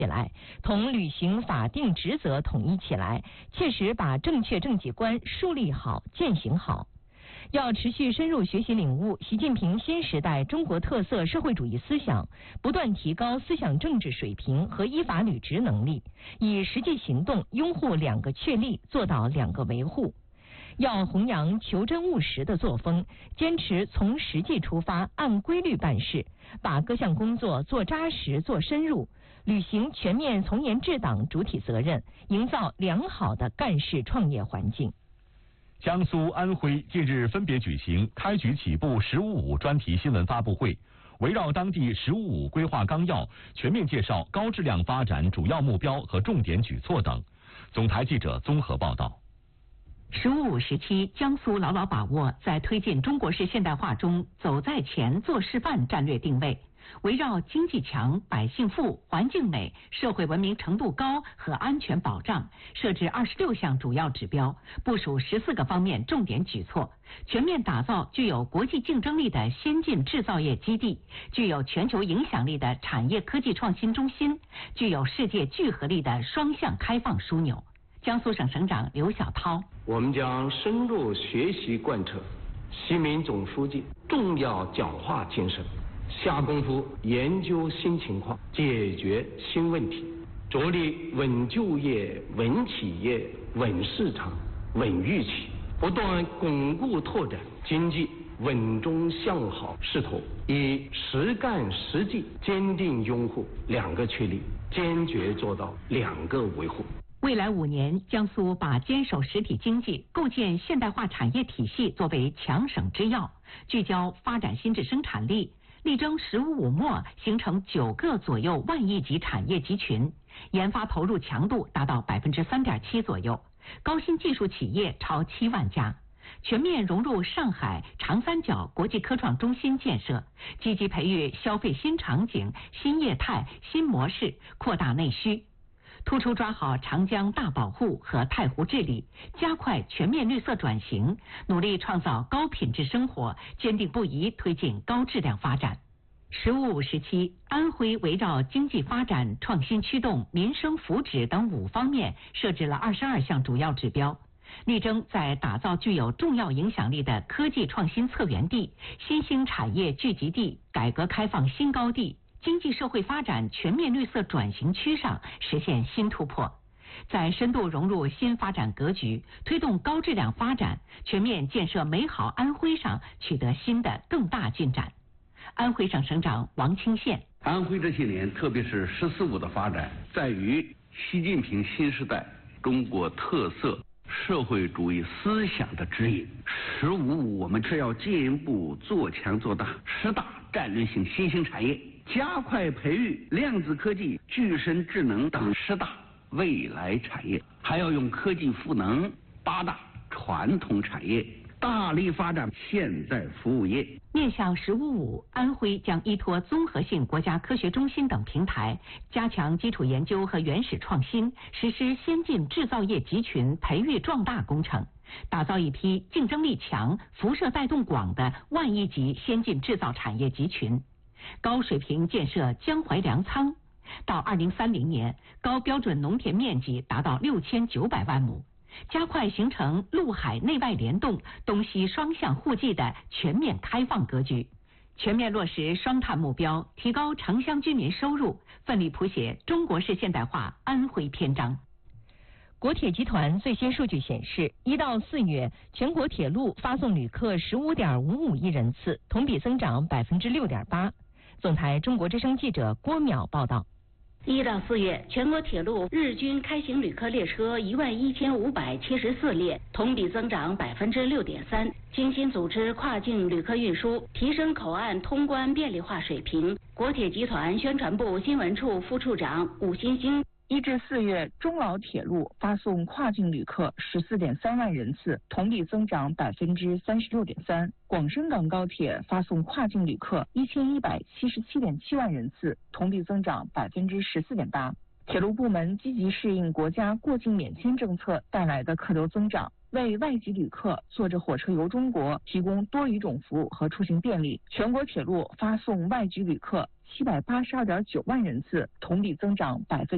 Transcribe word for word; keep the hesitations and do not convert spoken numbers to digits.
起来，同履行法定职责统一起来，切实把正确政绩观树立好、践行好。要持续深入学习领悟习近平新时代中国特色社会主义思想，不断提高思想政治水平和依法履职能力，以实际行动拥护两个确立，做到两个维护。要弘扬求真务实的作风，坚持从实际出发，按规律办事，把各项工作做扎实、做深入，履行全面从严治党主体责任，营造良好的干事创业环境。 江苏、安徽近日分别举行开局起步“十五五”专题新闻发布会，围绕当地“十五五”规划纲要，全面介绍高质量发展主要目标和重点举措等。总台记者综合报道。 十五五时期，江苏牢牢把握在推进中国式现代化中走在前、做示范战略定位，围绕经济强、百姓富、环境美、社会文明程度高和安全保障，设置二十六项主要指标，部署十四个方面重点举措，全面打造具有国际竞争力的先进制造业基地，具有全球影响力的产业科技创新中心，具有世界聚合力的双向开放枢纽。江苏省省长刘晓涛： 我们将深入学习贯彻习近平总书记重要讲话精神，下功夫研究新情况，解决新问题，着力稳就业、稳企业、稳市场、稳预期，不断巩固拓展经济稳中向好势头，以实干实际坚定拥护两个确立，坚决做到两个维护。 未来五年，江苏把坚守实体经济、构建现代化产业体系作为强省之要，聚焦发展新质生产力，力争“十五五”末形成九个左右万亿级产业集群，研发投入强度达到百分之三点七左右，高新技术企业超七万家，全面融入上海、长三角国际科创中心建设，积极培育消费新场景、新业态、新模式，扩大内需。突出抓好长江大保护和太湖治理，加快全面绿色转型，努力创造高品质生活，坚定不移推进高质量发展。十五五时期，安徽围绕经济发展、创新驱动、民生福祉等五方面设置了二十二项主要指标，力争在打造具有重要影响力的科技创新策源地、新兴产业聚集地、改革开放新高地、经济社会发展全面绿色转型区上实现新突破，在深度融入新发展格局、推动高质量发展、全面建设美好安徽上取得新的更大进展。安徽省省长王清县： 安徽这些年，特别是“十四五”的发展，在于习近平新时代中国特色社会主义思想的指引。十五五，我们是要进一步做强做大十大战略性新兴产业，加快培育量子科技、具身智能等十大未来产业，还要用科技赋能八大传统产业，大力发展现代服务业。 面向“十五五”，安徽将依托综合性国家科学中心等平台，加强基础研究和原始创新，实施先进制造业集群培育壮大工程，打造一批竞争力强、辐射带动广的万亿级先进制造产业集群，高水平建设江淮粮仓，到二零三零年，高标准农田面积达到六千九百万亩。加快形成陆海内外联动、东西双向互济的全面开放格局，全面落实双碳目标，提高城乡居民收入，奋力谱写中国式现代化安徽篇章。 国铁集团最新数据显示，一到四月，全国铁路发送旅客十五点五五亿人次，同比增长百分之六点八。总台中国之声记者郭淼报道。 一到四月，全国铁路日均开行旅客列车一万一千五百七十四列，同比增长百分之六点三。精心组织跨境旅客运输，提升口岸通关便利化水平。国铁集团宣传部新闻处副处长武新兴。 一至四月，中老铁路发送跨境旅客十四点三万人次，同比增长百分之三十六点三。广深港高铁发送跨境旅客一千一百七十七点七万人次，同比增长百分之十四点八。铁路部门积极适应国家过境免签政策带来的客流增长，为外籍旅客坐着火车游中国提供多语种服务和出行便利。全国铁路发送外籍旅客七百八十二点九万人次，同比增长百分。